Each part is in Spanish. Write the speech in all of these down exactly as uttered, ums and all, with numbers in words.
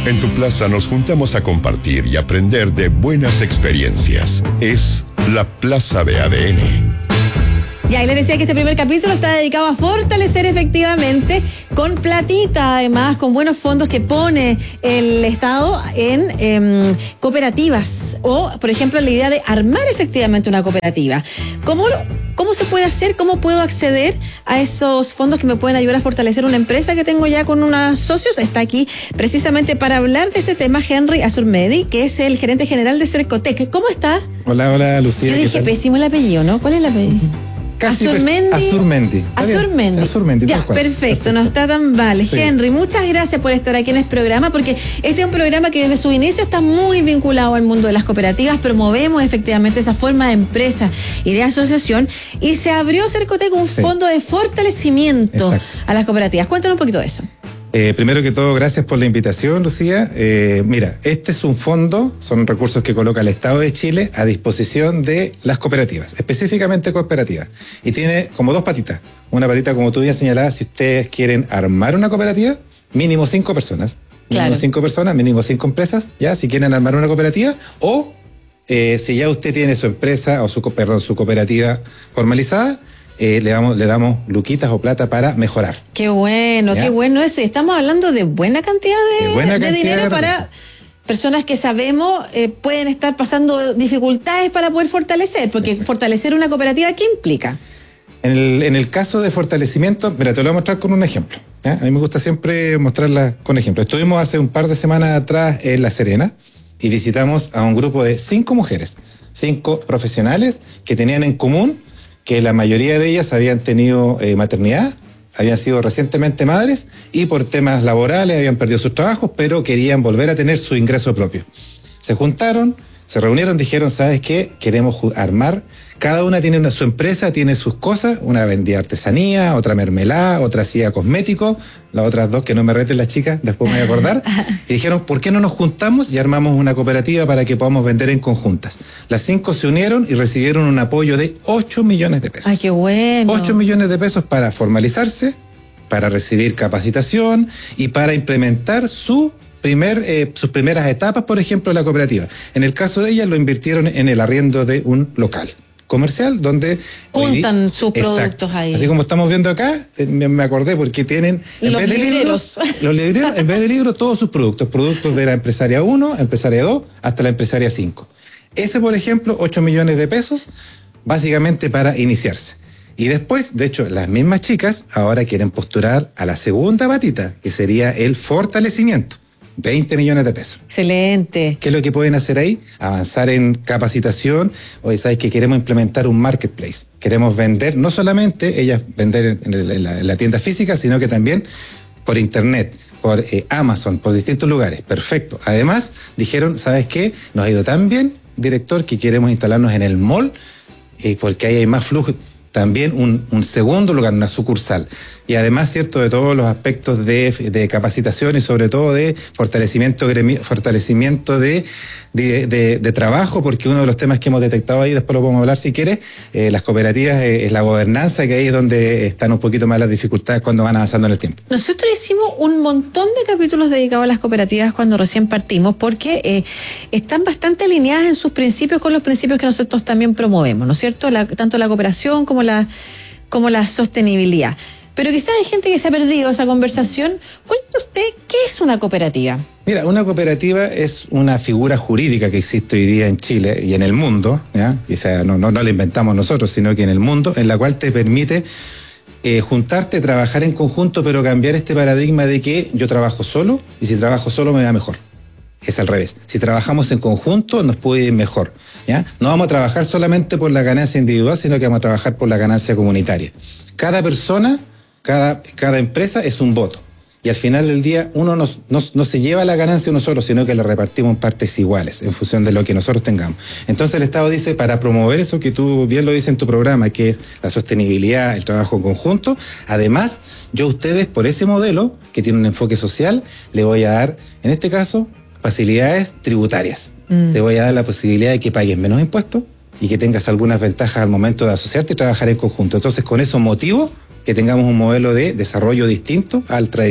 En tu plaza nos juntamos a compartir y aprender de buenas experiencias. Es la Plaza de A D N. Ya, y les decía que este primer capítulo está dedicado a fortalecer efectivamente con platita, además, con buenos fondos que pone el Estado en eh, cooperativas. O, por ejemplo, la idea de armar efectivamente una cooperativa. ¿Cómo, ¿Cómo se puede hacer? ¿Cómo puedo acceder a esos fondos que me pueden ayudar a fortalecer una empresa que tengo ya con unos socios? Está aquí precisamente para hablar de este tema Henry Azurmendi, que es el gerente general de Cercotec. ¿Cómo está? Hola, hola, Lucía. Yo dije pésimo el apellido, ¿no? ¿Cuál es el apellido? Casi Azurmendi. Azurmendi. Azurmendi. Azurmendi. Ya, perfecto, no está tan mal. Sí. Henry, muchas gracias por estar aquí en este programa, porque este es un programa que desde su inicio está muy vinculado al mundo de las cooperativas. Promovemos efectivamente esa forma de empresa y de asociación, y se abrió Cercotec un sí. fondo de fortalecimiento Exacto. a las cooperativas. Cuéntanos un poquito de eso. Eh, primero que todo, gracias por la invitación, Lucía. Eh, mira, este es un fondo, son recursos que coloca el Estado de Chile a disposición de las cooperativas, específicamente cooperativas. Y tiene como dos patitas. Una patita, como tú bien señalabas, si ustedes quieren armar una cooperativa, mínimo cinco personas. Mínimo claro. cinco personas, mínimo cinco empresas, ya, si quieren armar una cooperativa, o eh, si ya usted tiene su empresa o su, perdón, su cooperativa formalizada, Eh, le, damos, le damos luquitas o plata para mejorar. Qué bueno, ¿ya? Qué bueno eso. Y estamos hablando de buena cantidad de, de, buena cantidad de dinero de para personas que sabemos eh, pueden estar pasando dificultades para poder fortalecer, porque Exacto. fortalecer una cooperativa, ¿qué implica? En el, en el caso de fortalecimiento, mira, te lo voy a mostrar con un ejemplo. ¿ya? A mí me gusta siempre mostrarla con ejemplos. Estuvimos hace un par de semanas atrás en La Serena y visitamos a un grupo de cinco mujeres, cinco profesionales que tenían en común que la mayoría de ellas habían tenido eh, maternidad, habían sido recientemente madres y por temas laborales habían perdido sus trabajos, pero querían volver a tener su ingreso propio. Se juntaron, se reunieron, dijeron, ¿sabes qué? Queremos armar. Cada una tiene una, su empresa, tiene sus cosas. Una vendía artesanía, otra mermelada, otra hacía cosméticos. Las otras dos, que no me reten las chicas, después me voy a acordar. Y dijeron, ¿por qué no nos juntamos y armamos una cooperativa para que podamos vender en conjuntas? Las cinco se unieron y recibieron un apoyo de ocho millones de pesos. ¡Ay, qué bueno! ocho millones de pesos para formalizarse, para recibir capacitación y para implementar su primer, eh, sus primeras etapas, por ejemplo, en la cooperativa. En el caso de ellas, lo invirtieron en el arriendo de un local comercial donde juntan hoy, sus productos exacto. ahí. Así como estamos viendo acá, me, me acordé porque tienen en los vez de libreros. libros, los libreros, en vez de libros, todos sus productos, productos de la empresaria uno, empresaria dos, hasta la empresaria cinco. Ese, por ejemplo, ocho millones de pesos, básicamente para iniciarse. Y después, de hecho, las mismas chicas ahora quieren postular a la segunda patita, que sería el fortalecimiento. veinte millones de pesos. Excelente. ¿Qué es lo que pueden hacer ahí? Avanzar en capacitación. Hoy sabes que queremos implementar un marketplace. Queremos vender, no solamente ellas vender en, el, en, la, en la tienda física, sino que también por internet, por eh, Amazon, por distintos lugares. Perfecto. Además, dijeron, ¿sabes qué? Nos ha ido tan bien, director, que queremos instalarnos en el mall, eh, porque ahí hay más flujo. También un, un segundo lugar, una sucursal. Y además, cierto, de todos los aspectos de, de capacitación y sobre todo de fortalecimiento, fortalecimiento de, de, de, de trabajo, porque uno de los temas que hemos detectado ahí, después lo podemos hablar si quieres, eh, las cooperativas, eh, es la gobernanza, que ahí es donde están un poquito más las dificultades cuando van avanzando en el tiempo. Nosotros hicimos un montón de capítulos dedicados a las cooperativas cuando recién partimos, porque eh, están bastante alineadas en sus principios con los principios que nosotros también promovemos, ¿no es cierto? La, tanto la cooperación como la, como la sostenibilidad. Pero quizás hay gente que se ha perdido esa conversación. Cuente usted, ¿qué es una cooperativa? Mira, una cooperativa es una figura jurídica que existe hoy día en Chile y en el mundo, ¿ya? Quizás no, no, no la inventamos nosotros, sino que en el mundo, en la cual te permite eh, juntarte, trabajar en conjunto, pero cambiar este paradigma de que yo trabajo solo y si trabajo solo me va mejor. Es al revés. Si trabajamos en conjunto, nos puede ir mejor, ¿ya? No vamos a trabajar solamente por la ganancia individual, sino que vamos a trabajar por la ganancia comunitaria. Cada persona, cada, cada empresa es un voto. Y al final del día, uno no, no, no se lleva la ganancia uno solo, sino que la repartimos en partes iguales, en función de lo que nosotros tengamos. Entonces el Estado dice, para promover eso que tú bien lo dices en tu programa, que es la sostenibilidad, el trabajo en conjunto, además, yo a ustedes, por ese modelo, que tiene un enfoque social, le voy a dar, en este caso, facilidades tributarias. Mm. Te voy a dar la posibilidad de que pagues menos impuestos y que tengas algunas ventajas al momento de asociarte y trabajar en conjunto. Entonces, con esos motivos, que tengamos un modelo de desarrollo distinto al tradicional.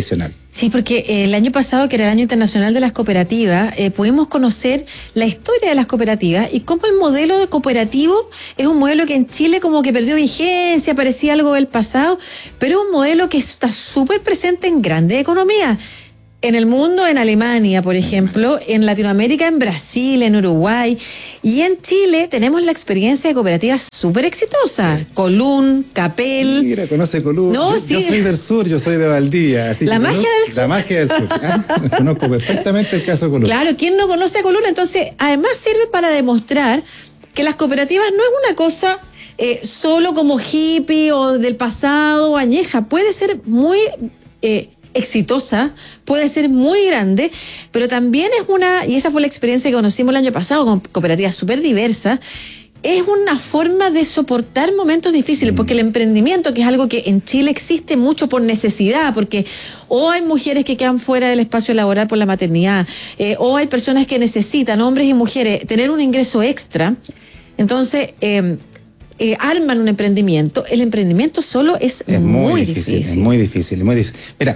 Sí, porque eh, el año pasado, que era el Año Internacional de las Cooperativas, eh, pudimos conocer la historia de las cooperativas y cómo el modelo cooperativo es un modelo que en Chile como que perdió vigencia, parecía algo del pasado, pero es un modelo que está súper presente en grandes economías. En el mundo, en Alemania, por ejemplo, en Latinoamérica, en Brasil, en Uruguay, y en Chile tenemos la experiencia de cooperativas súper exitosas. Colún, Capel. Mira, conoce Colún. No, yo, sí. yo soy del sur, yo soy de Valdivia. Así La que magia conozco, del sur. La magia del sur. Ah, conozco perfectamente el caso de Colún. Claro, ¿quién no conoce a Colún? Entonces, además sirve para demostrar que las cooperativas no es una cosa eh, solo como hippie o del pasado o añeja. Puede ser muy... Eh, exitosa, puede ser muy grande, pero también es una, y esa fue la experiencia que conocimos el año pasado con cooperativas súper diversas, es una forma de soportar momentos difíciles, porque el emprendimiento, que es algo que en Chile existe mucho por necesidad, porque o hay mujeres que quedan fuera del espacio laboral por la maternidad, eh, o hay personas que necesitan, hombres y mujeres, tener un ingreso extra, entonces... Eh, Eh, arman un emprendimiento, el emprendimiento solo es, es muy, muy difícil, difícil. Es muy difícil, muy difícil. Mira,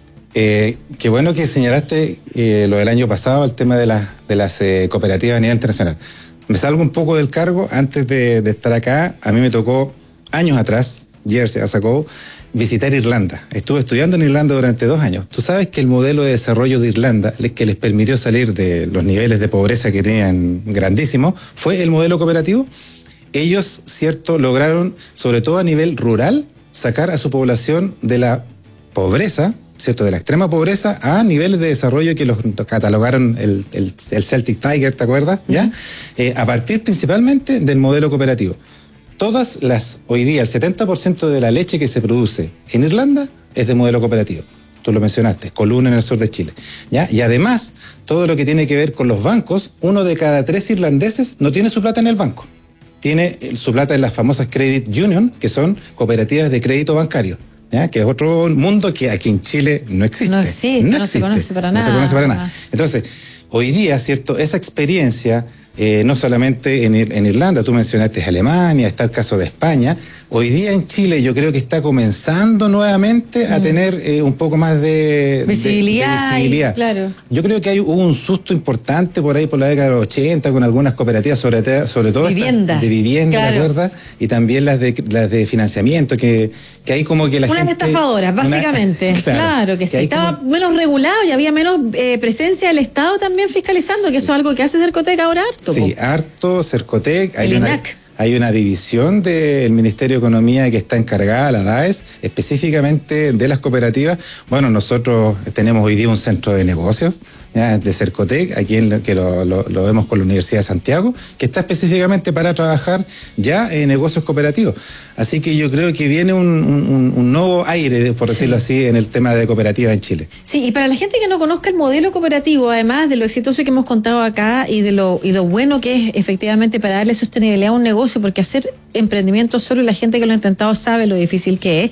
eh, qué bueno que señalaste eh, lo del año pasado, el tema de, la, de las eh, cooperativas a nivel internacional. Me salgo un poco del cargo, antes de, de estar acá, a mí me tocó años atrás, Jersey, Asacó, visitar Irlanda. Estuve estudiando en Irlanda durante dos años. Tú sabes que el modelo de desarrollo de Irlanda, que les permitió salir de los niveles de pobreza que tenían grandísimos, fue el modelo cooperativo. Ellos, cierto, lograron, sobre todo a nivel rural, sacar a su población de la pobreza, cierto, de la extrema pobreza, a niveles de desarrollo que los catalogaron el, el, el Celtic Tiger, ¿te acuerdas? Uh-huh. ¿Ya? Eh, a partir principalmente del modelo cooperativo. Todas las, hoy día, el setenta por ciento de la leche que se produce en Irlanda es de modelo cooperativo. Tú lo mencionaste, Colún en el sur de Chile. ¿Ya? Y además, todo lo que tiene que ver con los bancos, uno de cada tres irlandeses no tiene su plata en el banco. Tiene su plata en las famosas Credit Union, que son cooperativas de crédito bancario, ¿ya? Que es otro mundo que aquí en Chile no existe. No existe, no, no existe, se conoce para no nada. No se conoce para nada. Entonces, hoy día, ¿cierto? Esa experiencia, eh, no solamente en, en Irlanda, tú mencionaste Alemania, está el caso de España. Hoy día en Chile yo creo que está comenzando nuevamente a mm. tener eh, un poco más de visibilidad. De, de visibilidad. Y, claro. Yo creo que hay, hubo un susto importante por ahí por la década de los ochenta con algunas cooperativas, sobre, sobre todo vivienda. Estas, de vivienda, claro. ¿de acuerdo? Y también las de las de financiamiento, que, que hay como que la unas gente... Unas estafadoras, básicamente. Una, claro, claro, que, que sí. Estaba como... menos regulado y había menos eh, presencia del Estado también fiscalizando, sí. Que eso es algo que hace Cercotec ahora harto. Sí, po. harto, Cercotec. Hay el una, INAC. Hay una división del Ministerio de Economía que está encargada, la D A E S, específicamente de las cooperativas. Bueno, nosotros tenemos hoy día un centro de negocios, ¿ya? De Cercotec, aquí en, que lo, lo, lo vemos con la Universidad de Santiago, que está específicamente para trabajar ya en negocios cooperativos. Así que yo creo que viene un, un, un nuevo aire, por decirlo sí. así, en el tema de cooperativas en Chile. Sí, y para la gente que no conozca el modelo cooperativo, además de lo exitoso que hemos contado acá y de lo, y lo bueno que es efectivamente para darle sostenibilidad a un negocio, porque hacer emprendimiento solo, y la gente que lo ha intentado sabe lo difícil que es.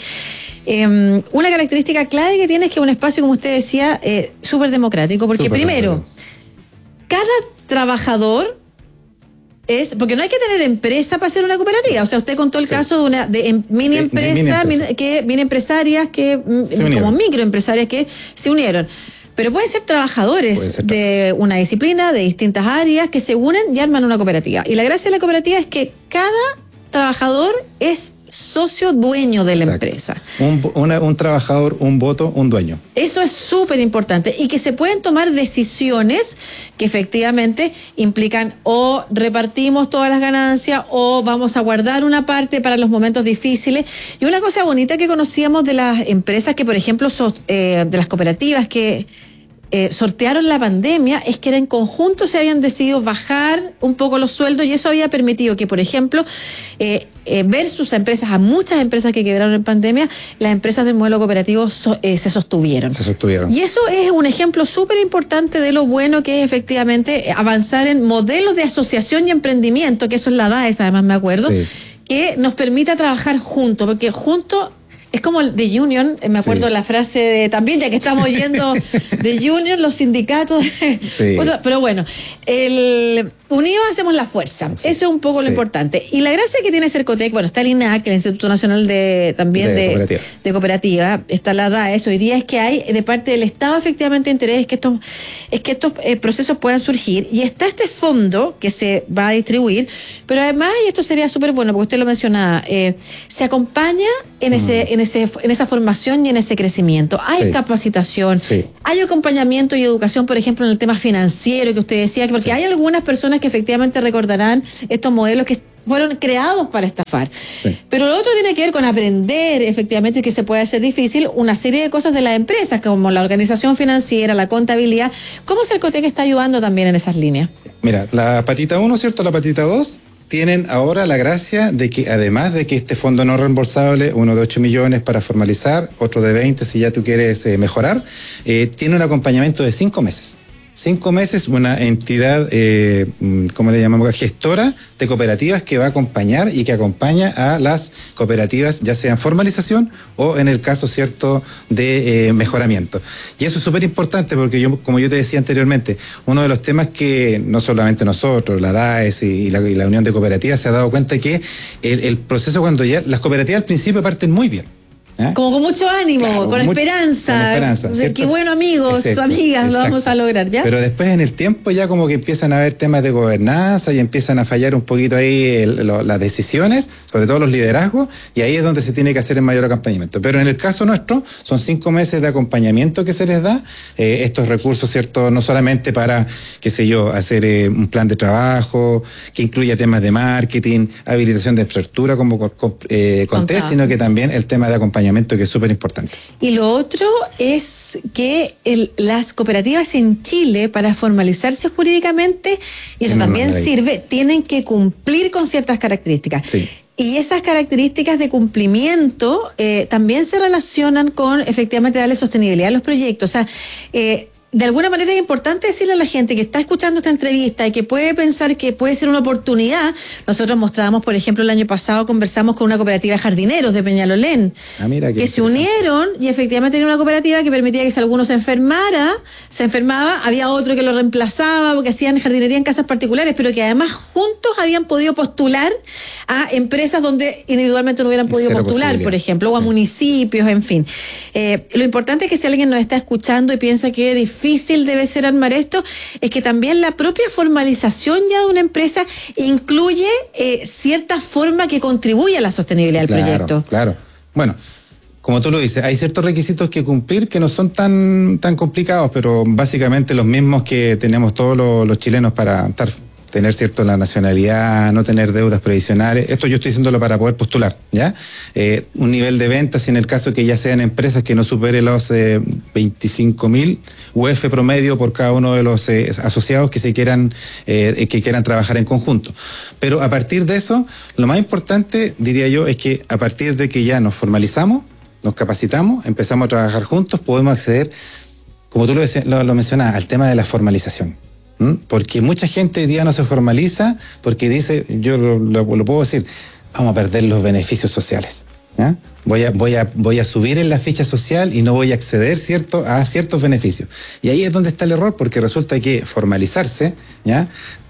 Eh, una característica clave que tiene es que es un espacio, como usted decía, eh, súper democrático, porque super primero, democrático. Cada trabajador es, porque no hay que tener empresa para hacer una cooperativa. O sea, usted contó el sí. caso de una de, de mini empresa, mini, empresa. que mini empresarias que como microempresarias que se unieron. Pero pueden ser trabajadores Puede ser de una disciplina, de distintas áreas, que se unen y arman una cooperativa. Y la gracia de la cooperativa es que cada trabajador es socio dueño de la Exacto. empresa. Un, una, un trabajador, un voto, un dueño. Eso es súper importante. Y que se pueden tomar decisiones que efectivamente implican o repartimos todas las ganancias o vamos a guardar una parte para los momentos difíciles. Y una cosa bonita que conocíamos de las empresas que, por ejemplo, so, eh, de las cooperativas que eh, sortearon la pandemia, es que en conjunto se habían decidido bajar un poco los sueldos, y eso había permitido que, por ejemplo, eh, eh, versus a empresas, a muchas empresas que quebraron en pandemia, las empresas del modelo cooperativo so, eh, se sostuvieron. Se sostuvieron. Y eso es un ejemplo súper importante de lo bueno que es efectivamente avanzar en modelos de asociación y emprendimiento, que eso es la D A E S, además me acuerdo, sí. que nos permita trabajar juntos, porque juntos es como el de Union, me acuerdo sí. la frase de, también, ya que estamos oyendo de Union, los sindicatos. Sí. Pero bueno, el, unidos hacemos la fuerza. Sí, eso es un poco sí. lo importante. Y la gracia que tiene Cercotec, bueno, está el INAC, el Instituto Nacional de también de, de, cooperativa. de Cooperativa, está la D A E S, hoy día es que hay de parte del Estado efectivamente interés es que estos, es que estos eh, procesos puedan surgir. Y está este fondo que se va a distribuir, pero además, y esto sería súper bueno, porque usted lo mencionaba, eh, se acompaña en mm. ese, en ese, en esa formación y en ese crecimiento. Hay sí. capacitación, sí. hay acompañamiento y educación, por ejemplo, en el tema financiero que usted decía, porque sí. hay algunas personas que efectivamente recordarán estos modelos que fueron creados para estafar. Sí. Pero lo otro tiene que ver con aprender, efectivamente, que se puede hacer difícil una serie de cosas de las empresas, como la organización financiera, la contabilidad. ¿Cómo Cercotec está ayudando también en esas líneas? Mira, la patita uno, ¿cierto? La patita dos tienen ahora la gracia de que además de que este fondo no reembolsable, uno de ocho millones para formalizar, otro de veinte si ya tú quieres eh, mejorar, eh, tiene un acompañamiento de cinco meses. Cinco meses, una entidad, eh, ¿cómo le llamamos? Gestora de cooperativas que va a acompañar y que acompaña a las cooperativas, ya sea en formalización o en el caso, cierto, de eh, mejoramiento. Y eso es súper importante porque yo, como yo te decía anteriormente, uno de los temas que no solamente nosotros, la D A E S y la, y la Unión de Cooperativas se ha dado cuenta que el, el proceso cuando ya, las cooperativas al principio parten muy bien. ¿Eh? Como con mucho ánimo, claro, con, muy, esperanza, con esperanza. De que bueno, amigos, exacto, amigas, exacto. Lo vamos a lograr, ¿ya? Pero después en el tiempo ya como que empiezan a haber temas de gobernanza y empiezan a fallar un poquito ahí el, lo, las decisiones, sobre todo los liderazgos, y ahí es donde se tiene que hacer el mayor acompañamiento. Pero en el caso nuestro, son cinco meses de acompañamiento que se les da, eh, estos recursos, ¿cierto? No solamente para, qué sé yo, hacer eh, un plan de trabajo, que incluya temas de marketing, habilitación de infraestructura, como eh, conté, sino que también el tema de acompañamiento, que es súper importante. Y lo otro es que el, las cooperativas en Chile, para formalizarse jurídicamente, y eso también sirve, tienen que cumplir con ciertas características. Sí. Y esas características de cumplimiento eh, también se relacionan con, efectivamente, darle sostenibilidad a los proyectos. O sea, eh, de alguna manera es importante decirle a la gente que está escuchando esta entrevista y que puede pensar que puede ser una oportunidad. Nosotros mostrábamos, por ejemplo, el año pasado conversamos con una cooperativa de jardineros de Peñalolén, ah, mira, que se unieron y efectivamente tenía una cooperativa que permitía que si alguno se enfermara, se enfermaba, había otro que lo reemplazaba porque hacían jardinería en casas particulares, pero que además juntos habían podido postular a empresas donde individualmente no hubieran podido Cero postular, por ejemplo, sí. o a municipios, en fin. Eh, lo importante es que si alguien nos está escuchando y piensa que es difícil difícil debe ser armar esto, es que también la propia formalización ya de una empresa incluye eh, cierta forma que contribuye a la sostenibilidad sí, del claro, proyecto. Claro, bueno, como tú lo dices, hay ciertos requisitos que cumplir que no son tan, tan complicados, pero básicamente los mismos que tenemos todos los, los chilenos para estar tener, cierto, la nacionalidad, no tener deudas previsionales. Esto yo estoy diciéndolo para poder postular, ¿ya? Eh, un nivel de ventas, en el caso que ya sean empresas que no supere los eh, veinticinco mil U F promedio por cada uno de los eh, asociados que se quieran, eh, que quieran trabajar en conjunto. Pero a partir de eso, lo más importante, diría yo, es que a partir de que ya nos formalizamos, nos capacitamos, empezamos a trabajar juntos, podemos acceder, como tú lo, lo, lo mencionabas, al tema de la formalización. Porque mucha gente hoy día no se formaliza porque dice, yo lo, lo, lo puedo decir, vamos a perder los beneficios sociales. ¿Ya? Voy a, voy a, voy a subir en la ficha social y no voy a acceder, cierto, a ciertos beneficios. Y ahí es donde está el error, porque resulta que formalizarse, ¿ya?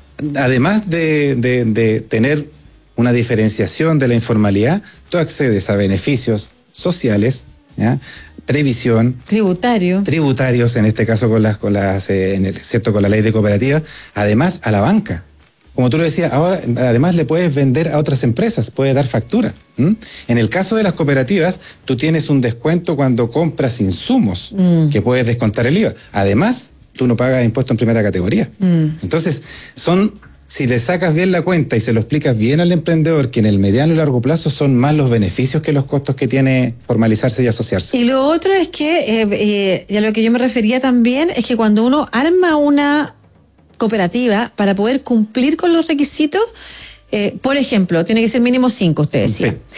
Además de, de, de tener una diferenciación de la informalidad, tú accedes a beneficios sociales, ¿ya? Previsión, tributario, tributarios, en este caso con las, con las, eh, en el, cierto, con la ley de cooperativas, además a la banca. Como tú lo decías, ahora además le puedes vender a otras empresas, puedes dar factura. ¿Mm? En el caso de las cooperativas, tú tienes un descuento cuando compras insumos, mm. que puedes descontar el I V A. Además, tú no pagas impuesto en primera categoría. Mm. Entonces, son... Si le sacas bien la cuenta y se lo explicas bien al emprendedor, que en el mediano y largo plazo son más los beneficios que los costos que tiene formalizarse y asociarse. Y lo otro es que, eh, eh, y a lo que yo me refería también, es que cuando uno arma una cooperativa para poder cumplir con los requisitos, eh, por ejemplo, tiene que ser mínimo cinco, usted decía. Sí.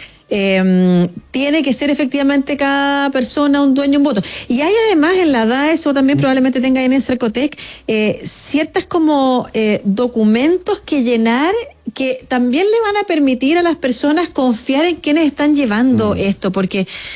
Eh, tiene que ser efectivamente cada persona un dueño, un voto. Y hay además en la D A E S, o también probablemente tenga en Cercotec, eh, ciertas como eh, documentos que llenar que también le van a permitir a las personas confiar en quienes están llevando mm. esto, porque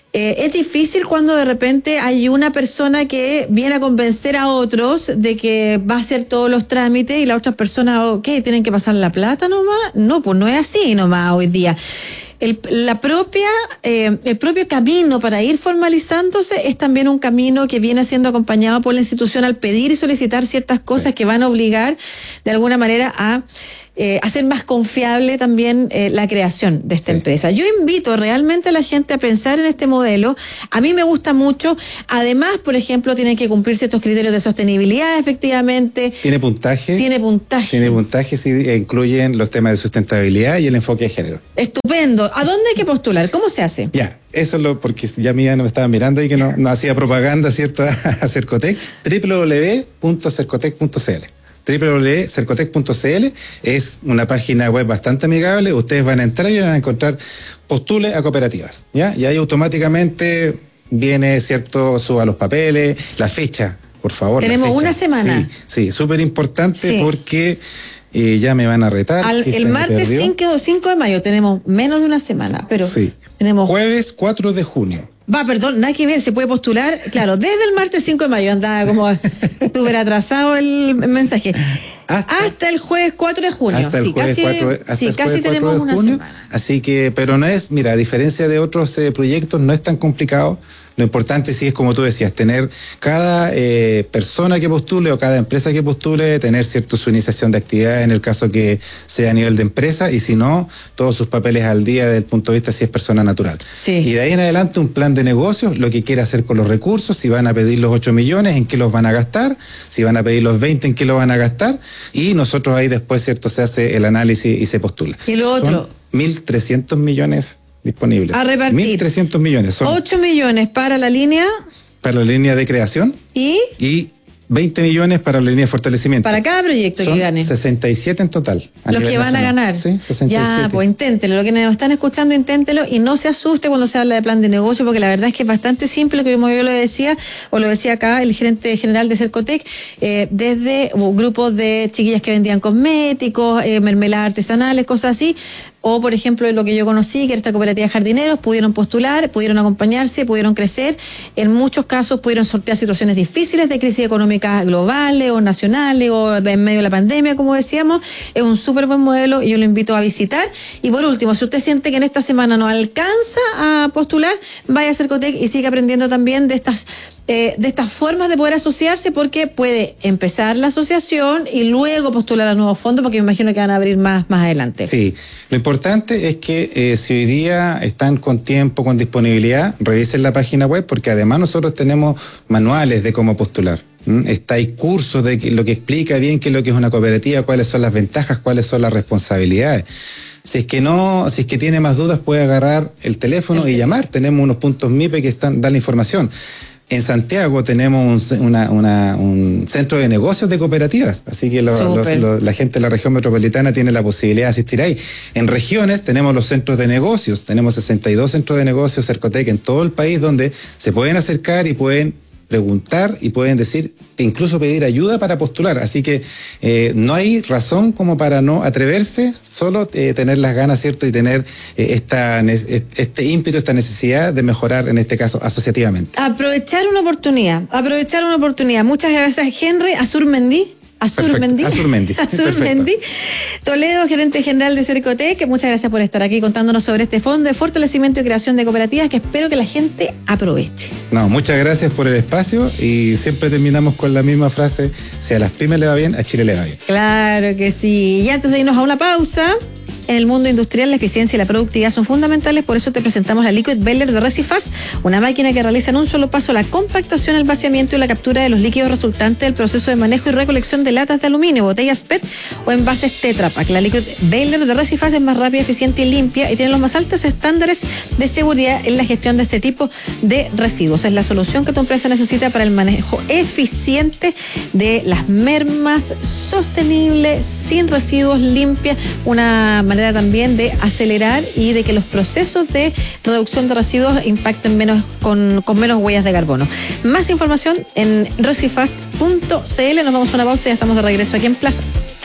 eh, es difícil cuando de repente hay una persona que viene a convencer a otros de que va a hacer todos los trámites y las otras personas, ok, tienen que pasar la plata nomás. No, pues no es así nomás hoy día. El, la propia, eh, el propio camino para ir formalizándose es también un camino que viene siendo acompañado por la institución al pedir y solicitar ciertas cosas sí. que van a obligar de alguna manera a eh, hacer más confiable también eh, la creación de esta sí. empresa. Yo invito realmente a la gente a pensar en este modelo. A mí me gusta mucho. Además, por ejemplo, tienen que cumplir ciertos criterios de sostenibilidad, efectivamente. Tiene puntaje. Tiene puntaje. Tiene puntaje, sí, incluyen los temas de sustentabilidad y el enfoque de género. Estupendo. ¿A dónde hay que postular? ¿Cómo se hace? Ya, eso es lo, porque ya mía no me estaba mirando y que no, no hacía propaganda, ¿cierto? A Cercotec, doble u doble u doble u punto cercotec punto c l. doble u doble u doble u punto cercotec punto c l es una página web bastante amigable. Ustedes van a entrar y van a encontrar postule a cooperativas, ¿ya? Y ahí automáticamente viene, ¿cierto? Suba los papeles, la fecha, por favor. Tenemos una semana. Sí, sí, súper importante sí. porque eh, ya me van a retar. Al, el martes cinco de mayo tenemos menos de una semana, pero sí. tenemos... Jueves cuatro de junio. Va, perdón, nada que ver, se puede postular, claro, desde el martes cinco de mayo, andaba como súper atrasado el mensaje. Hasta, hasta el jueves cuatro de junio. Hasta el sí, jueves casi, cuatro, hasta sí, el casi jueves tenemos cuatro de una junio, semana. Así que, pero no es, mira, a diferencia de otros eh, proyectos, no es tan complicado. Lo importante sí es, como tú decías, tener cada eh, persona que postule o cada empresa que postule, tener cierto su iniciación de actividad en el caso que sea a nivel de empresa, y si no, todos sus papeles al día desde el punto de vista si es persona natural. Sí. Y de ahí en adelante un plan de negocios, lo que quiere hacer con los recursos, si van a pedir los ocho millones, en qué los van a gastar, si van a pedir los veinte, en qué los van a gastar, y nosotros ahí después, cierto, se hace el análisis y se postula. Y lo otro. Son mil trescientos millones disponibles. A repartir. mil trescientos millones. Son ocho millones para la línea. Para la línea de creación. Y. Y veinte millones para la línea de fortalecimiento. Para cada proyecto Son que gane. sesenta y siete en total. Los que van nacional. a ganar. Sí, sesenta y siete. Ya, pues inténtelo. Lo que nos están escuchando, inténtelo y no se asuste cuando se habla de plan de negocio, porque la verdad es que es bastante simple, que como yo lo decía, o lo decía acá el gerente general de Cercotec, eh, desde uh, grupos de chiquillas que vendían cosméticos, eh, mermeladas artesanales, cosas así, o por ejemplo lo que yo conocí, que era esta cooperativa de jardineros, pudieron postular, pudieron acompañarse, pudieron crecer, en muchos casos pudieron sortear situaciones difíciles de crisis económicas globales o nacionales o en medio de la pandemia, como decíamos. Es un súper buen modelo y yo lo invito a visitar. Y por último, si usted siente que en esta semana no alcanza a postular, vaya a Cercotec y siga aprendiendo también de estas Eh, de estas formas de poder asociarse, porque puede empezar la asociación y luego postular a nuevos fondos, porque me imagino que van a abrir más, más adelante. Sí, lo importante es que eh, si hoy día están con tiempo, con disponibilidad, revisen la página web, porque además nosotros tenemos manuales de cómo postular. ¿Mm? Está hay cursos de que, lo que explica bien qué es lo que es una cooperativa, cuáles son las ventajas, cuáles son las responsabilidades. Si es que no, si es que tiene más dudas, puede agarrar el teléfono y llamar. Tenemos unos puntos M I P E que están, dan la información. En Santiago tenemos un, una, una, un centro de negocios de cooperativas, así que lo, los, lo, la gente de la región metropolitana tiene la posibilidad de asistir ahí. En regiones tenemos los centros de negocios, tenemos sesenta y dos centros de negocios Cercotec en todo el país, donde se pueden acercar y pueden preguntar y pueden decir, incluso pedir ayuda para postular. Así que eh, no hay razón como para no atreverse, solo eh, tener las ganas, ¿cierto? Y tener eh, esta, este ímpetu, esta necesidad de mejorar, en este caso, asociativamente. Aprovechar una oportunidad, aprovechar una oportunidad. Muchas gracias, Henry Azurmendi. Azurmendi. Azurmendi. Azurmendi. Toledo, gerente general de Cercotec, muchas gracias por estar aquí contándonos sobre este fondo de fortalecimiento y creación de cooperativas que espero que la gente aproveche. No, muchas gracias por el espacio y siempre terminamos con la misma frase: si a las pymes le va bien, a Chile le va bien. Claro que sí. Y antes de irnos a una pausa, en el mundo industrial la eficiencia y la productividad son fundamentales, por eso te presentamos la Liquid Baler de Recifaz, una máquina que realiza en un solo paso la compactación, el vaciamiento y la captura de los líquidos resultantes del proceso de manejo y recolección de latas de aluminio, botellas P E T o envases Tetra Pak. La Liquid Baler de Recifaz es más rápida, eficiente y limpia y tiene los más altos estándares de seguridad en la gestión de este tipo de residuos. Es la solución que tu empresa necesita para el manejo eficiente de las mermas, sostenible, sin residuos, limpia, una manera también de acelerar y de que los procesos de reducción de residuos impacten menos con, con menos huellas de carbono. Más información en recifaz punto c l. Nos vamos a una pausa y ya estamos de regreso aquí en Plaza.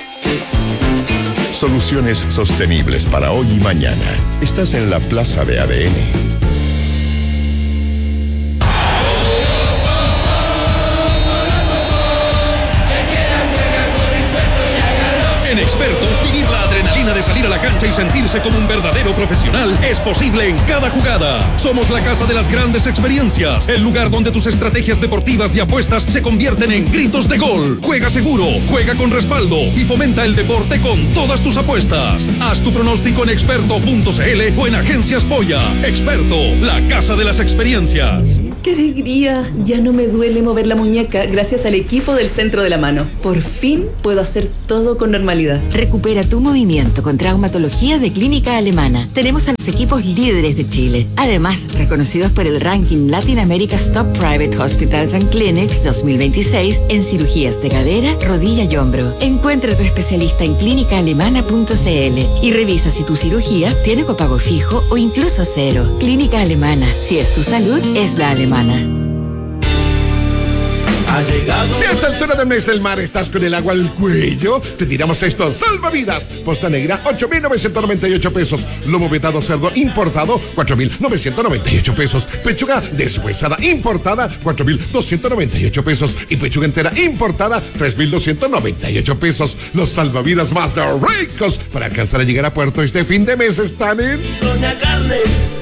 Soluciones sostenibles para hoy y mañana. Estás en la Plaza de A D N. En Experto, vivir la adrenalina de salir a la cancha y sentirse como un verdadero profesional es posible en cada jugada. Somos la casa de las grandes experiencias, el lugar donde tus estrategias deportivas y apuestas se convierten en gritos de gol. Juega seguro, juega con respaldo y fomenta el deporte con todas tus apuestas. Haz tu pronóstico en experto punto c l o en Agencias Polla. Experto, la casa de las experiencias. ¡Qué alegría! Ya no me duele mover la muñeca gracias al equipo del Centro de la Mano. Por fin puedo hacer todo con normalidad. Recupera tu movimiento con traumatología de Clínica Alemana. Tenemos a los equipos líderes de Chile. Además, reconocidos por el ranking Latin America's Top Private Hospitals and Clinics dos mil veintiséis en cirugías de cadera, rodilla y hombro. Encuentra a tu especialista en clínica alemana punto c l y revisa si tu cirugía tiene copago fijo o incluso cero. Clínica Alemana. Si es tu salud, es la alemana. Ha llegado. Si a esta altura del mes del mar estás con el agua al cuello, te tiramos estos salvavidas. Posta negra, ocho mil novecientos noventa y ocho pesos. Lomo vetado cerdo importado, cuatro mil novecientos noventa y ocho pesos. Pechuga deshuesada importada, cuatro mil doscientos noventa y ocho pesos. Y pechuga entera importada, tres mil doscientos noventa y ocho pesos. Los salvavidas más ricos para alcanzar a llegar a puerto este fin de mes están en Doña Carne.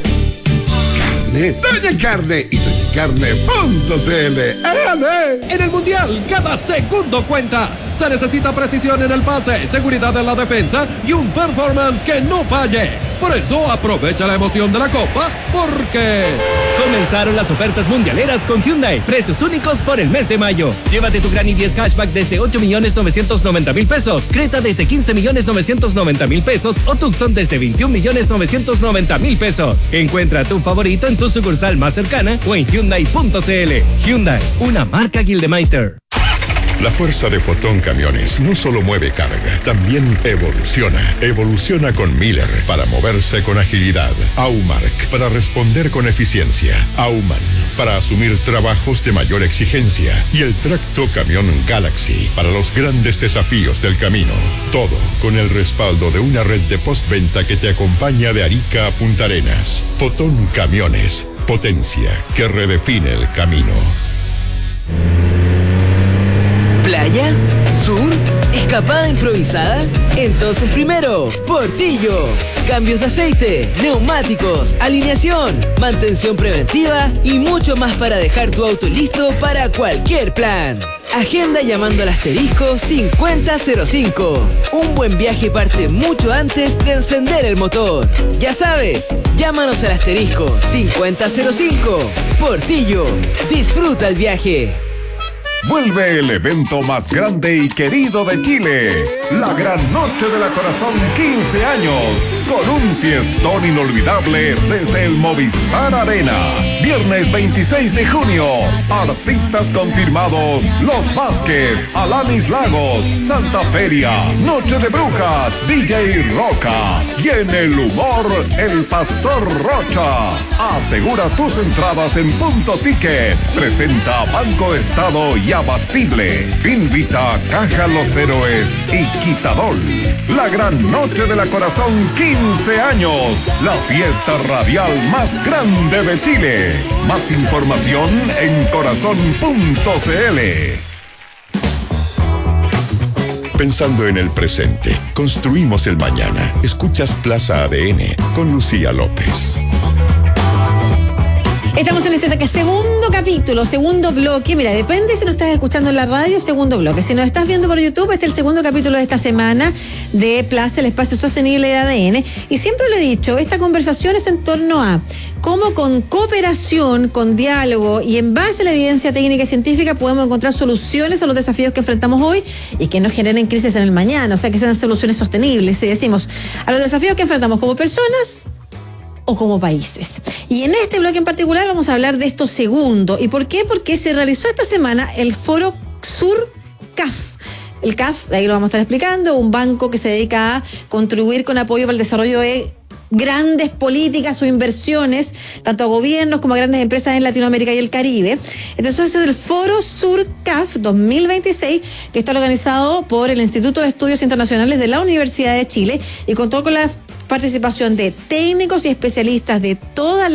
Doña Carne y doña carne punto c l. En el Mundial, cada segundo cuenta. Se necesita precisión en el pase, seguridad en la defensa y un performance que no falle. Por eso, aprovecha la emoción de la Copa, porque... Comenzaron las ofertas mundialeras con Hyundai. Precios únicos por el mes de mayo. Llévate tu Gran i diez Hatchback desde ocho millones novecientos noventa mil pesos. Creta desde quince millones novecientos noventa mil pesos. O Tucson desde veintiún millones novecientos noventa mil pesos. Encuentra tu favorito en tu sucursal más cercana o en Hyundai punto c l. Hyundai, una marca Gildemeister. La fuerza de Fotón Camiones no solo mueve carga, también evoluciona. Evoluciona con Miller para moverse con agilidad. Aumark para responder con eficiencia. Auman para asumir trabajos de mayor exigencia. Y el Tracto Camión Galaxy para los grandes desafíos del camino. Todo con el respaldo de una red de postventa que te acompaña de Arica a Punta Arenas. Fotón Camiones, potencia que redefine el camino. ¿Playa? ¿Sur? ¿Escapada improvisada? Entonces primero, Portillo. Cambios de aceite, neumáticos, alineación, mantención preventiva y mucho más para dejar tu auto listo para cualquier plan. Agenda llamando al asterisco cincuenta cero cinco. Un buen viaje parte mucho antes de encender el motor. Ya sabes, llámanos al asterisco cincuenta cero cinco. Portillo, disfruta el viaje. Vuelve el evento más grande y querido de Chile, la Gran Noche de la Corazón quince años, con un fiestón inolvidable desde el Movistar Arena. Viernes veintiséis de junio, artistas confirmados: Los Vázquez, Alanis Lagos, Santa Feria, Noche de Brujas, D J Roca y en el humor, el Pastor Rocha. Asegura tus entradas en Punto Ticket. Presenta Banco Estado y Abastible. Invita Caja Los Héroes y Quitadol. La Gran Noche de la Corazón quince años. La fiesta radial más grande de Chile. Más información en corazón punto c l. Pensando en el presente, construimos el mañana. Escuchas Plaza A D N con Lucía López. Estamos en este segundo capítulo, segundo bloque. Mira, depende si nos estás escuchando en la radio, segundo bloque. Si nos estás viendo por YouTube, este es el segundo capítulo de esta semana de Plaza, el espacio sostenible de A D N. Y siempre lo he dicho, esta conversación es en torno a cómo con cooperación, con diálogo y en base a la evidencia técnica y científica podemos encontrar soluciones a los desafíos que enfrentamos hoy y que no generen crisis en el mañana, o sea, que sean soluciones sostenibles. Si decimos, a los desafíos que enfrentamos como personas o como países. Y en este bloque en particular vamos a hablar de esto segundo. ¿Y por qué? Porque se realizó esta semana el Foro Sur C A F. El C A F, ahí lo vamos a estar explicando, un banco que se dedica a contribuir con apoyo para el desarrollo de grandes políticas o inversiones, tanto a gobiernos como a grandes empresas en Latinoamérica y el Caribe. Entonces es el Foro Sur C A F dos mil veintiséis, que está organizado por el Instituto de Estudios Internacionales de la Universidad de Chile y contó con la participación de técnicos y especialistas de toda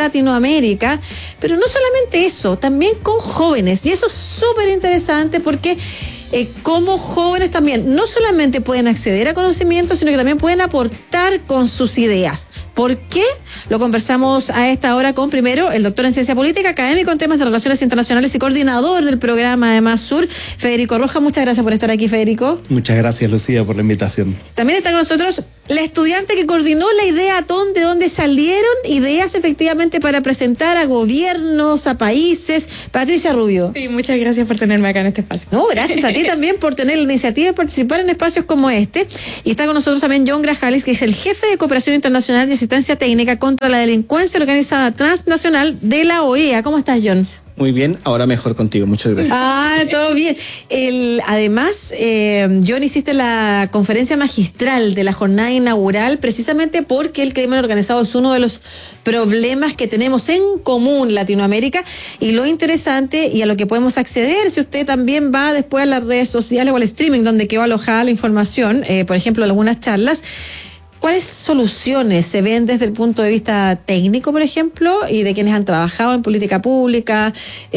Latinoamérica, pero no solamente eso, también con jóvenes. Y eso es súper interesante porque eh, cómo jóvenes también no solamente pueden acceder a conocimiento, sino que también pueden aportar con sus ideas. ¿Por qué? Lo conversamos a esta hora con, primero, el doctor en Ciencia Política, académico en temas de relaciones internacionales y coordinador del programa Además Sur, Federico Rojas. Muchas gracias por estar aquí, Federico. Muchas gracias, Lucía, por la invitación. También está con nosotros la estudiante que coordinó la idea Atón, de donde salieron ideas efectivamente para presentar a gobiernos, a países. Patricia Rubio. Sí, muchas gracias por tenerme acá en este espacio. No, gracias a ti también por tener la iniciativa de participar en espacios como este. Y está con nosotros también John Grajales, que es el jefe de Cooperación Internacional y Asistencia Técnica contra la Delincuencia Organizada Transnacional de la O E A. ¿Cómo estás, John? Muy bien, ahora mejor contigo, muchas gracias. Ah, todo bien. El, además, eh, John, hiciste la conferencia magistral de la jornada inaugural precisamente porque el crimen organizado es uno de los problemas que tenemos en común Latinoamérica, y lo interesante y a lo que podemos acceder, si usted también va después a las redes sociales o al streaming donde quedó alojada la información, eh, por ejemplo, algunas charlas. ¿Cuáles soluciones se ven desde el punto de vista técnico, por ejemplo, y de quienes han trabajado en política pública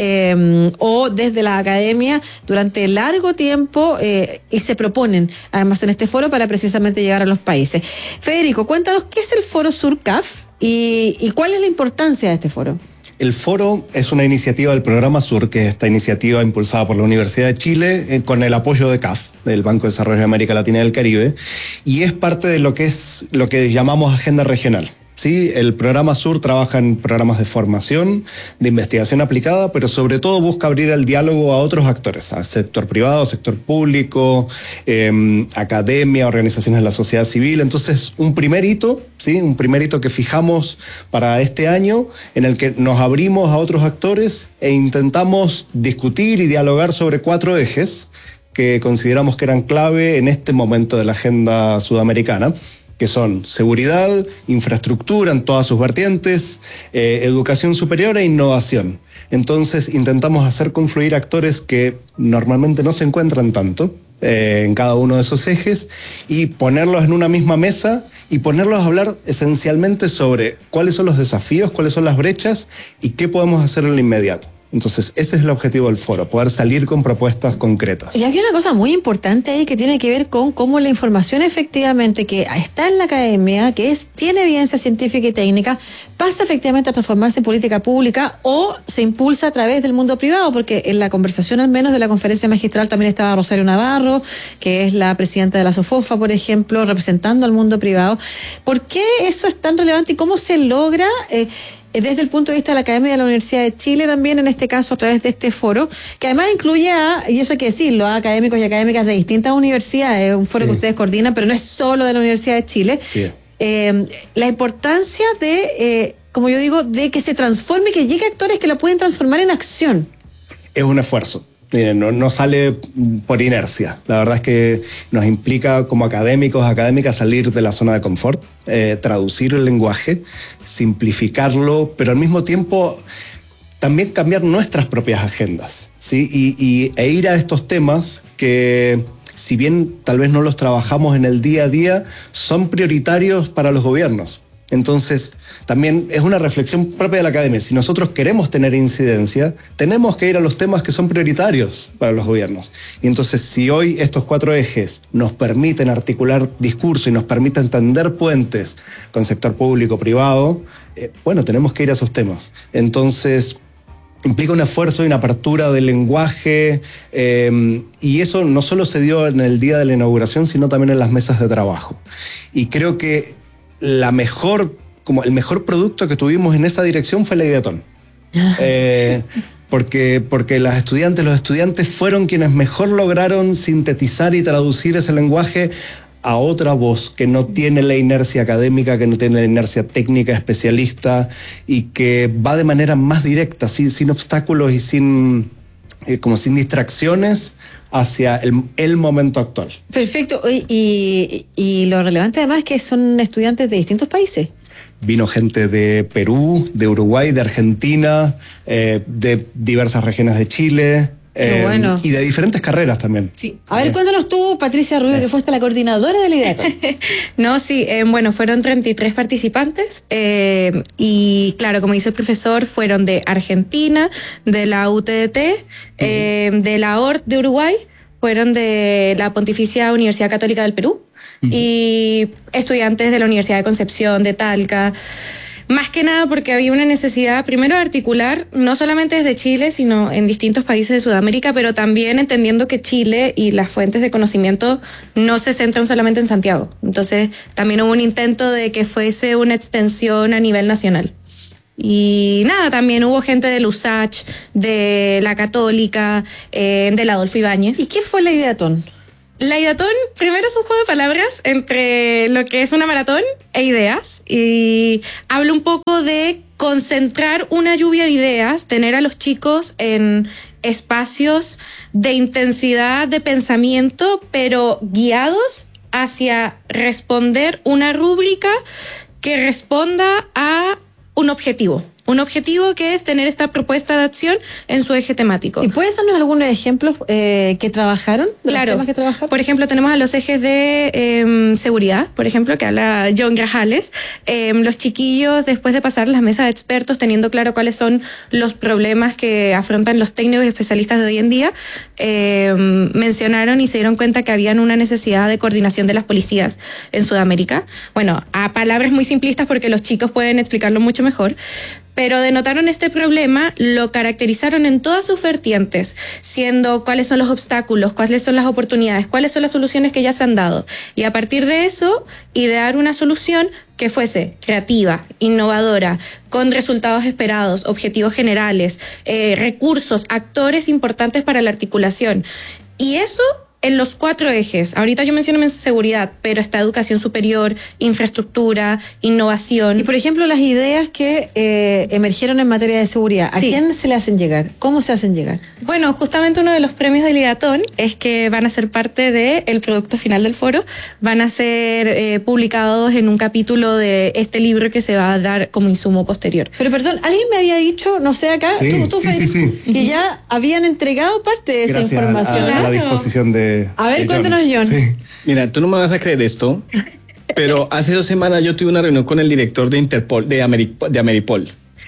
eh, o desde la academia durante largo tiempo eh, y se proponen además en este foro para precisamente llegar a los países? Federico, cuéntanos qué es el Foro Sur-CAF y, y cuál es la importancia de este foro. El foro es una iniciativa del Programa Sur, que es esta iniciativa impulsada por la Universidad de Chile eh, con el apoyo de C A F, del Banco de Desarrollo de América Latina y del Caribe, y es parte de lo que es lo que llamamos agenda regional. Sí, el Programa Sur trabaja en programas de formación, de investigación aplicada, pero sobre todo busca abrir el diálogo a otros actores, al sector privado, sector público, eh, academia, organizaciones de la sociedad civil. Entonces, un primer hito, ¿sí? un primer hito que fijamos para este año, en el que nos abrimos a otros actores e intentamos discutir y dialogar sobre cuatro ejes que consideramos que eran clave en este momento de la agenda sudamericana, que son seguridad, infraestructura en todas sus vertientes, eh, educación superior e innovación. Entonces intentamos hacer confluir actores que normalmente no se encuentran tanto eh, en cada uno de esos ejes y ponerlos en una misma mesa y ponerlos a hablar esencialmente sobre cuáles son los desafíos, cuáles son las brechas y qué podemos hacer en lo inmediato. Entonces, ese es el objetivo del foro, poder salir con propuestas concretas. Y hay una cosa muy importante ahí que tiene que ver con cómo la información efectivamente que está en la academia, que es, tiene evidencia científica y técnica, pasa efectivamente a transformarse en política pública o se impulsa a través del mundo privado, porque en la conversación al menos de la conferencia magistral también estaba Rosario Navarro, que es la presidenta de la SOFOFA, por ejemplo, representando al mundo privado. ¿Por qué eso es tan relevante y cómo se logra eh, desde el punto de vista de la Academia de la Universidad de Chile también, en este caso a través de este foro, que además incluye a, y eso hay que decirlo, a académicos y académicas de distintas universidades, es un foro sí. que ustedes coordinan, pero no es solo de la Universidad de Chile, sí. eh, la importancia de, eh, como yo digo, de que se transforme, que llegue a actores que lo pueden transformar en acción. Es un esfuerzo. Miren, no, no sale por inercia. La verdad es que nos implica como académicos, académicas, salir de la zona de confort, eh, traducir el lenguaje, simplificarlo, pero al mismo tiempo también cambiar nuestras propias agendas, ¿sí? Y, y, e ir a estos temas que, si bien tal vez no los trabajamos en el día a día, son prioritarios para los gobiernos. Entonces, también es una reflexión propia de la academia. Si nosotros queremos tener incidencia, tenemos que ir a los temas que son prioritarios para los gobiernos. Y entonces, si hoy estos cuatro ejes nos permiten articular discurso y nos permiten tender puentes con sector público, privado, eh, bueno, tenemos que ir a esos temas. Entonces, implica un esfuerzo y una apertura del lenguaje, eh, y eso no solo se dio en el día de la inauguración, sino también en las mesas de trabajo. Y creo que la mejor, como el mejor producto que tuvimos en esa dirección fue la Ideatón. Eh, porque, porque las estudiantes, los estudiantes fueron quienes mejor lograron sintetizar y traducir ese lenguaje a otra voz que no tiene la inercia académica, que no tiene la inercia técnica especialista y que va de manera más directa, sin, sin obstáculos y sin, eh, como sin distracciones, hacia el, el momento actual. Perfecto. Y, y, y lo relevante además es que son estudiantes de distintos países. Vino gente de Perú, de Uruguay, de Argentina, eh, de diversas regiones de Chile. Qué eh, bueno. Y de diferentes carreras también. Sí. A ver, cuéntanos tú, Patricia Rubio, que fuiste la coordinadora de la Ideatón. No, sí, eh, bueno, fueron treinta y tres participantes eh, y claro, como dice el profesor, fueron de Argentina, de la U T D T, eh, de la O R T de Uruguay, fueron de la Pontificia Universidad Católica del Perú uh-huh. y estudiantes de la Universidad de Concepción, de Talca. Más que nada porque había una necesidad, primero, de articular, no solamente desde Chile, sino en distintos países de Sudamérica, pero también entendiendo que Chile y las fuentes de conocimiento no se centran solamente en Santiago. Entonces, también hubo un intento de que fuese una extensión a nivel nacional. Y nada, también hubo gente del U S A C H, de la Católica, eh, de la Adolfo Ibáñez. ¿Y qué fue la Ideatón? La Ideatón, primero es un juego de palabras entre lo que es una maratón e ideas, y habla un poco de concentrar una lluvia de ideas, tener a los chicos en espacios de intensidad de pensamiento, pero guiados hacia responder una rúbrica que responda a un objetivo. Un objetivo que es tener esta propuesta de acción en su eje temático. ¿Y puedes darnos algunos ejemplos eh, que trabajaron? De claro. Los temas que trabajaron? Por ejemplo, tenemos a los ejes de eh, seguridad, por ejemplo, que habla John Grajales. Eh, los chiquillos, después de pasar las mesas de expertos, teniendo claro cuáles son los problemas que afrontan los técnicos y especialistas de hoy en día, eh, mencionaron y se dieron cuenta que habían una necesidad de coordinación de las policías en Sudamérica. Bueno, a palabras muy simplistas porque los chicos pueden explicarlo mucho mejor. Pero denotaron este problema, lo caracterizaron en todas sus vertientes, siendo cuáles son los obstáculos, cuáles son las oportunidades, cuáles son las soluciones que ya se han dado. Y a partir de eso, idear una solución que fuese creativa, innovadora, con resultados esperados, objetivos generales, eh, recursos, actores importantes para la articulación. Y eso en los cuatro ejes. Ahorita yo menciono seguridad, pero está educación superior, infraestructura, innovación. Y por ejemplo, las ideas que eh, emergieron en materia de seguridad, ¿a sí. quién se le hacen llegar? ¿Cómo se hacen llegar? Bueno, justamente uno de los premios del Ideatón es que van a ser parte del producto final del foro, van a ser eh, publicados en un capítulo de este libro que se va a dar como insumo posterior. Pero perdón, alguien me había dicho, no sé acá, sí, tú, tú sí, sí, sí. que ya habían entregado parte de Gracias esa información. A, a la disposición de A ver, cuéntanos, John. Sí. Mira, tú no me vas a creer esto, pero hace dos semanas yo tuve una reunión con el director de Interpol, de, Ameri, de Ameripol.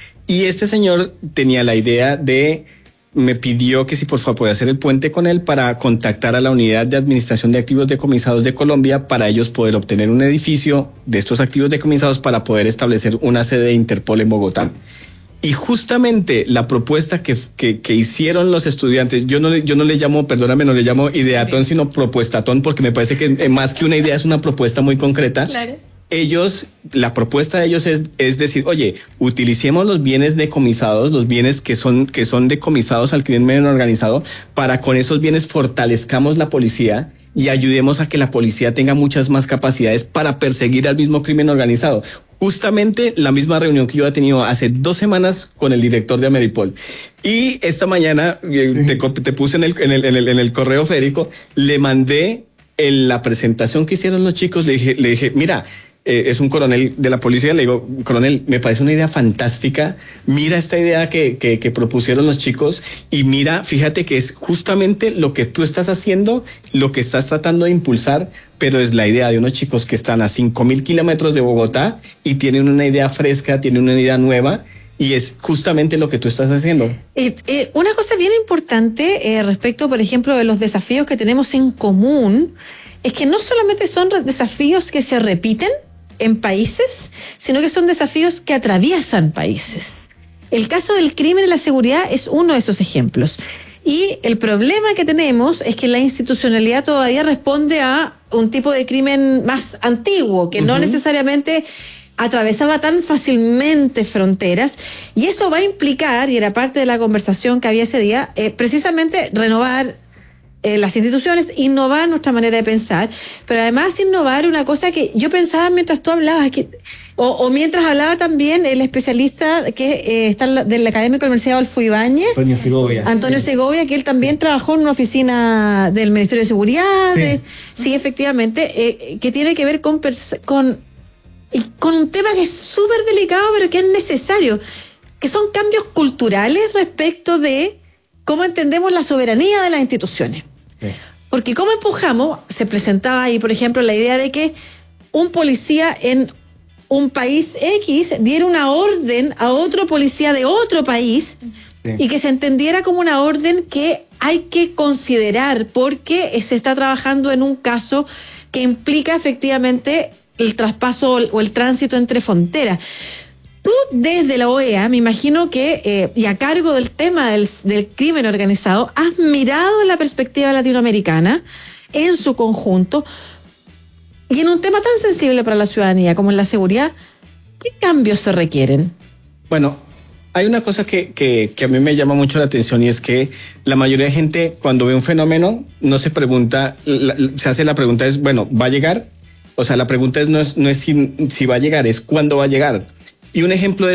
Y este señor tenía la idea de, me pidió que si por favor podía hacer el puente con él para contactar a la Unidad de Administración de Activos Decomisados de Colombia para ellos poder obtener un edificio de estos activos decomisados para poder establecer una sede de Interpol en Bogotá. Y justamente la propuesta que, que, que hicieron los estudiantes, yo no, yo no le llamo, perdóname, no le llamo ideatón, sino propuestatón, porque me parece que más que una idea es una propuesta muy concreta. Claro. Ellos, la propuesta de ellos es, es decir, oye, utilicemos los bienes decomisados, los bienes que son, que son decomisados al crimen organizado, para con esos bienes fortalezcamos la policía y ayudemos a que la policía tenga muchas más capacidades para perseguir al mismo crimen organizado. Justamente la misma reunión que yo he tenido hace dos semanas con el director de Ameripol. Y esta mañana sí. te, te puse en el, en, el, en, el, en el correo, Federico, le mandé en la presentación que hicieron los chicos, le dije, le dije mira, eh, es un coronel de la policía, le digo, coronel, me parece una idea fantástica, mira esta idea que, que, que propusieron los chicos y mira, fíjate que es justamente lo que tú estás haciendo, lo que estás tratando de impulsar, pero es la idea de unos chicos que están a cinco mil kilómetros de Bogotá y tienen una idea fresca, tienen una idea nueva. Y es justamente lo que tú estás haciendo. Eh, eh, una cosa bien importante eh, respecto, por ejemplo, de los desafíos que tenemos en común, es que no solamente son desafíos que se repiten en países, sino que son desafíos que atraviesan países. El caso del crimen y la seguridad es uno de esos ejemplos. Y el problema que tenemos es que la institucionalidad todavía responde a un tipo de crimen más antiguo, que uh-huh. no necesariamente atravesaba tan fácilmente fronteras, y eso va a implicar, y era parte de la conversación que había ese día, eh, precisamente renovar eh, las instituciones, innovar nuestra manera de pensar, pero además innovar una cosa que yo pensaba mientras tú hablabas, que, o, o mientras hablaba también el especialista que eh, está del académico de la Universidad Adolfo Ibáñez, Antonio Segovia. Antonio sí. Segovia, que él también sí. trabajó en una oficina del Ministerio de Seguridad, sí, de, sí efectivamente, eh, que tiene que ver con... con Y con un tema que es súper delicado, pero que es necesario, que son cambios culturales respecto de cómo entendemos la soberanía de las instituciones. Sí. Porque cómo empujamos, se presentaba ahí, por ejemplo, la idea de que un policía en un país X diera una orden a otro policía de otro país, sí. y que se entendiera como una orden que hay que considerar porque se está trabajando en un caso que implica efectivamente el traspaso o el tránsito entre fronteras. Tú desde la O E A, me imagino que, eh, y a cargo del tema del, del crimen organizado, has mirado en la perspectiva latinoamericana, en su conjunto, y en un tema tan sensible para la ciudadanía como en la seguridad, ¿qué cambios se requieren? Bueno, hay una cosa que, que, que a mí me llama mucho la atención y es que la mayoría de gente cuando ve un fenómeno no se pregunta, la, se hace la pregunta es, bueno, ¿va a llegar? O sea, la pregunta es no es, no es si, si va a llegar, es cuándo va a llegar. Y un ejemplo de